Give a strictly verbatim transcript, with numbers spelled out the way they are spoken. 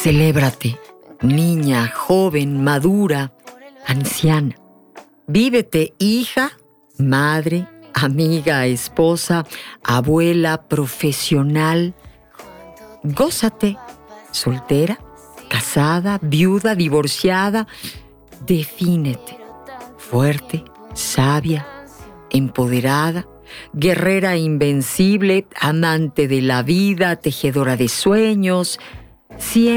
Celébrate, niña, joven, madura, anciana. Vívete hija, madre, amiga, esposa, abuela, profesional. Gózate, soltera, casada, viuda, divorciada. Defínete, fuerte, sabia, empoderada, guerrera invencible, amante de la vida, tejedora de sueños. Siempre